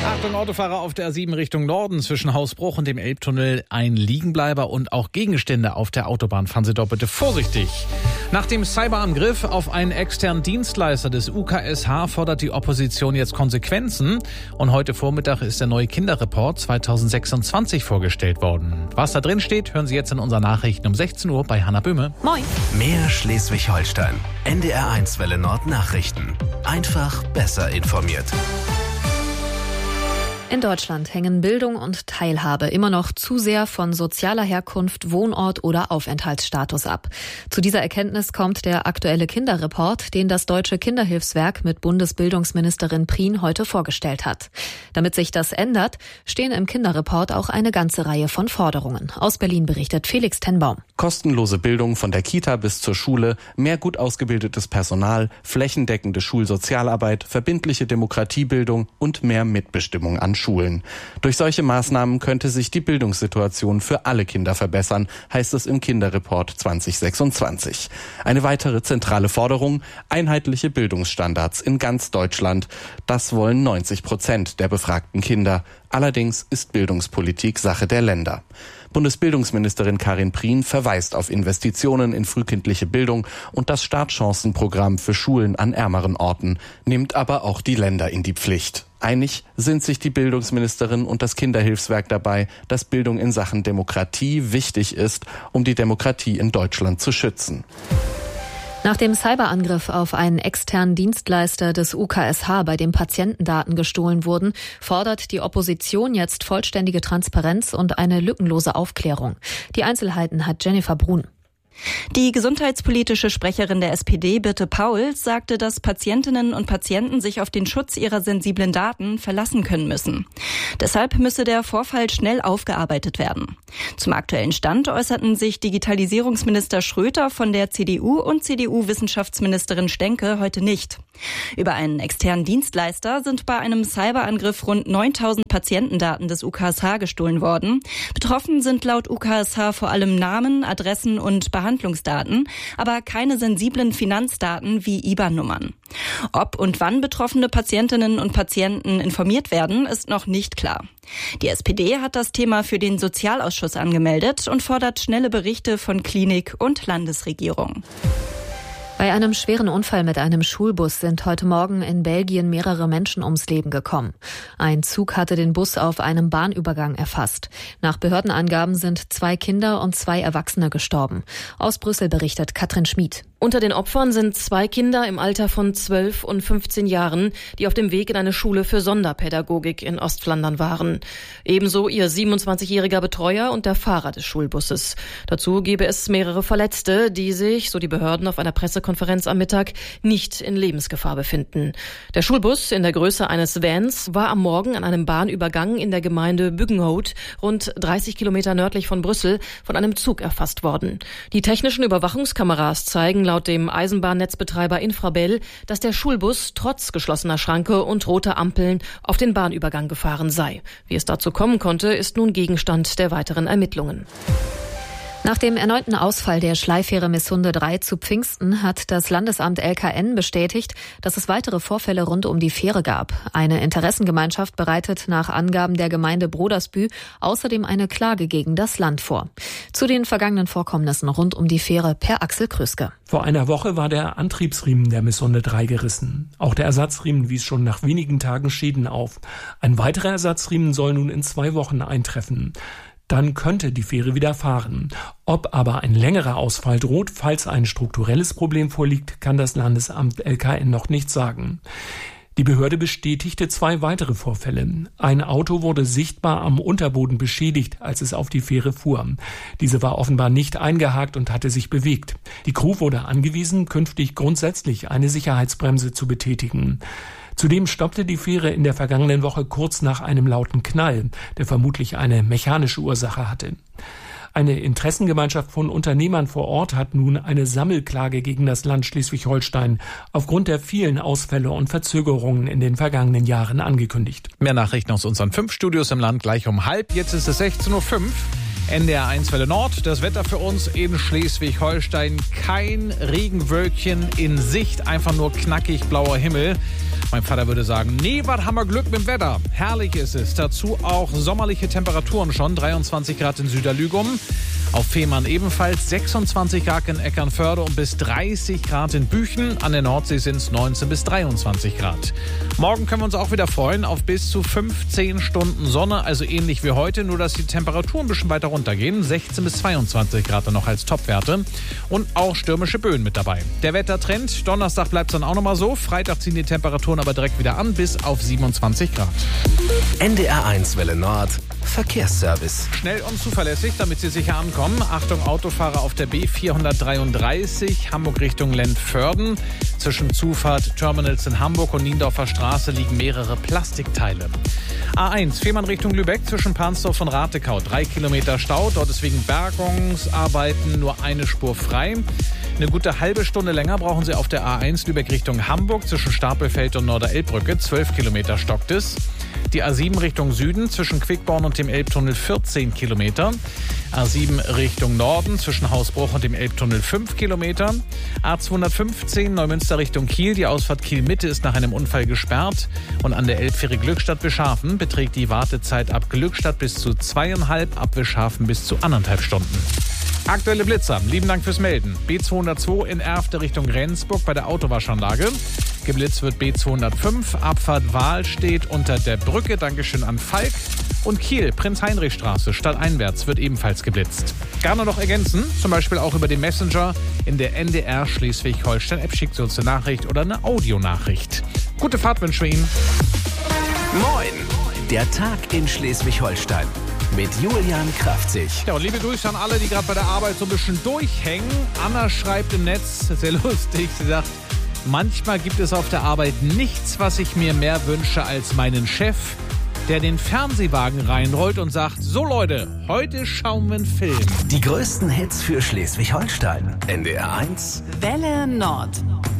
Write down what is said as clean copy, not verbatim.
Achtung, Autofahrer auf der A7 Richtung Norden zwischen Hausbruch und dem Elbtunnel. Ein Liegenbleiber und auch Gegenstände auf der Autobahn. Fahren Sie dort bitte vorsichtig. Nach dem Cyberangriff auf einen externen Dienstleister des UKSH fordert die Opposition jetzt Konsequenzen. Und heute Vormittag ist der neue Kinderreport 2026 vorgestellt worden. Was da drin steht, hören Sie jetzt in unseren Nachrichten um 16 Uhr bei Hannah Böhme. Moin. Mehr Schleswig-Holstein. NDR1 Welle Nord Nachrichten. Einfach besser informiert. In Deutschland hängen Bildung und Teilhabe immer noch zu sehr von sozialer Herkunft, Wohnort oder Aufenthaltsstatus ab. Zu dieser Erkenntnis kommt der aktuelle Kinderreport, den das Deutsche Kinderhilfswerk mit Bundesbildungsministerin Prien heute vorgestellt hat. Damit sich das ändert, stehen im Kinderreport auch eine ganze Reihe von Forderungen. Aus Berlin berichtet Felix Tenbaum. Kostenlose Bildung von der Kita bis zur Schule, mehr gut ausgebildetes Personal, flächendeckende Schulsozialarbeit, verbindliche Demokratiebildung und mehr Mitbestimmung an Schulen. Durch solche Maßnahmen könnte sich die Bildungssituation für alle Kinder verbessern, heißt es im Kinderreport 2026. Eine weitere zentrale Forderung: einheitliche Bildungsstandards in ganz Deutschland. Das wollen 90% der befragten Kinder. Allerdings ist Bildungspolitik Sache der Länder. Bundesbildungsministerin Karin Prien verweist auf Investitionen in frühkindliche Bildung und das Startchancenprogramm für Schulen an ärmeren Orten, nimmt aber auch die Länder in die Pflicht. Einig sind sich die Bildungsministerin und das Kinderhilfswerk dabei, dass Bildung in Sachen Demokratie wichtig ist, um die Demokratie in Deutschland zu schützen. Nach dem Cyberangriff auf einen externen Dienstleister des UKSH, bei dem Patientendaten gestohlen wurden, fordert die Opposition jetzt vollständige Transparenz und eine lückenlose Aufklärung. Die Einzelheiten hat Jennifer Brun. Die gesundheitspolitische Sprecherin der SPD, Birte Pauls, sagte, dass Patientinnen und Patienten sich auf den Schutz ihrer sensiblen Daten verlassen können müssen. Deshalb müsse der Vorfall schnell aufgearbeitet werden. Zum aktuellen Stand äußerten sich Digitalisierungsminister Schröter von der CDU und CDU-Wissenschaftsministerin Stenke heute nicht. Über einen externen Dienstleister sind bei einem Cyberangriff rund 9.000 Patientendaten des UKSH gestohlen worden. Betroffen sind laut UKSH vor allem Namen, Adressen und Behandlungsdaten, aber keine sensiblen Finanzdaten wie IBAN-Nummern. Ob und wann betroffene Patientinnen und Patienten informiert werden, ist noch nicht klar. Die SPD hat das Thema für den Sozialausschuss angemeldet und fordert schnelle Berichte von Klinik und Landesregierung. Bei einem schweren Unfall mit einem Schulbus sind heute Morgen in Belgien mehrere Menschen ums Leben gekommen. Ein Zug hatte den Bus auf einem Bahnübergang erfasst. Nach Behördenangaben sind 2 Kinder und 2 Erwachsene gestorben. Aus Brüssel berichtet Katrin Schmid. Unter den Opfern sind 2 Kinder im Alter von 12 und 15 Jahren, die auf dem Weg in eine Schule für Sonderpädagogik in Ostflandern waren. Ebenso ihr 27-jähriger Betreuer und der Fahrer des Schulbusses. Dazu gebe es mehrere Verletzte, die sich, so die Behörden auf einer Pressekonferenz am Mittag, nicht in Lebensgefahr befinden. Der Schulbus in der Größe eines Vans war am Morgen an einem Bahnübergang in der Gemeinde Buggenhout, rund 30 Kilometer nördlich von Brüssel, von einem Zug erfasst worden. Die technischen Überwachungskameras zeigen laut dem Eisenbahnnetzbetreiber Infrabel, dass der Schulbus trotz geschlossener Schranke und roter Ampeln auf den Bahnübergang gefahren sei. Wie es dazu kommen konnte, ist nun Gegenstand der weiteren Ermittlungen. Nach dem erneuten Ausfall der Schleifähre Missunde 3 zu Pfingsten hat das Landesamt LKN bestätigt, dass es weitere Vorfälle rund um die Fähre gab. Eine Interessengemeinschaft bereitet nach Angaben der Gemeinde Brodersbü außerdem eine Klage gegen das Land vor. Zu den vergangenen Vorkommnissen rund um die Fähre per Axel Krüske. Vor einer Woche war der Antriebsriemen der Missunde 3 gerissen. Auch der Ersatzriemen wies schon nach wenigen Tagen Schäden auf. Ein weiterer Ersatzriemen soll nun in 2 Wochen eintreffen. Dann könnte die Fähre wieder fahren. Ob aber ein längerer Ausfall droht, falls ein strukturelles Problem vorliegt, kann das Landesamt LKN noch nicht sagen. Die Behörde bestätigte 2 weitere Vorfälle. Ein Auto wurde sichtbar am Unterboden beschädigt, als es auf die Fähre fuhr. Diese war offenbar nicht eingehakt und hatte sich bewegt. Die Crew wurde angewiesen, künftig grundsätzlich eine Sicherheitsbremse zu betätigen. Zudem stoppte die Fähre in der vergangenen Woche kurz nach einem lauten Knall, der vermutlich eine mechanische Ursache hatte. Eine Interessengemeinschaft von Unternehmern vor Ort hat nun eine Sammelklage gegen das Land Schleswig-Holstein aufgrund der vielen Ausfälle und Verzögerungen in den vergangenen Jahren angekündigt. Mehr Nachrichten aus unseren 5 Studios im Land gleich um halb. Jetzt ist es 16:05 Uhr. NDR 1 Welle Nord. Das Wetter für uns in Schleswig-Holstein. Kein Regenwölkchen in Sicht, einfach nur knackig blauer Himmel. Mein Vater würde sagen, nee, was haben wir Glück mit dem Wetter. Herrlich ist es. Dazu auch sommerliche Temperaturen schon. 23 Grad in Süderlügum. Auf Fehmarn ebenfalls 26 Grad in Eckernförde und bis 30 Grad in Büchen. An der Nordsee sind es 19 bis 23 Grad. Morgen können wir uns auch wieder freuen auf bis zu 15 Stunden Sonne, also ähnlich wie heute, nur dass die Temperaturen ein bisschen weiter runtergehen. 16 bis 22 Grad dann noch als Topwerte und auch stürmische Böen mit dabei. Der Wettertrend, Donnerstag bleibt es dann auch nochmal so. Freitag ziehen die Temperaturen aber direkt wieder an bis auf 27 Grad. NDR 1 Welle Nord. Verkehrsservice. Schnell und zuverlässig, damit Sie sicher ankommen. Achtung, Autofahrer auf der B433, Hamburg Richtung Lentförden. Zwischen Zufahrt Terminals in Hamburg und Niendorfer Straße liegen mehrere Plastikteile. A1, Fehmarn Richtung Lübeck, zwischen Pansdorf und Ratekau. 3 Kilometer Stau, dort ist wegen Bergungsarbeiten nur eine Spur frei. Eine gute halbe Stunde länger brauchen Sie auf der A1 Lübeck Richtung Hamburg, zwischen Stapelfeld und Norderelbbrücke. 12 Kilometer stockt es. Die A7 Richtung Süden, zwischen Quickborn und dem Elbtunnel 14 Kilometer. A7 Richtung Norden, zwischen Hausbruch und dem Elbtunnel 5 Kilometer. A215 Neumünster Richtung Kiel. Die Ausfahrt Kiel-Mitte ist nach einem Unfall gesperrt. Und an der Elbfähre Glückstadt-Beschafen beträgt die Wartezeit ab Glückstadt bis zu 2,5, ab Beschafen bis zu 1,5 Stunden. Aktuelle Blitzer. Lieben Dank fürs Melden. B202 in Erfte Richtung Rendsburg bei der Autowaschanlage. Geblitzt wird B205. Abfahrt Wahl steht unter der Brücke. Dankeschön an Falk. Und Kiel, Prinz-Heinrich-Straße, stadteinwärts wird ebenfalls geblitzt. Gerne noch ergänzen, zum Beispiel auch über den Messenger in der NDR Schleswig-Holstein-App. Schickt Sie uns eine Nachricht oder eine Audionachricht. Gute Fahrt wünschen wir Ihnen. Moin, der Tag in Schleswig-Holstein. Mit Julian Kraftzig. Ja, und liebe Grüße an alle, die gerade bei der Arbeit so ein bisschen durchhängen. Anna schreibt im Netz, sehr lustig, sie sagt, manchmal gibt es auf der Arbeit nichts, was ich mir mehr wünsche als meinen Chef, der den Fernsehwagen reinrollt und sagt, so Leute, heute schauen wir einen Film. Die größten Hits für Schleswig-Holstein. NDR 1 Welle Nord.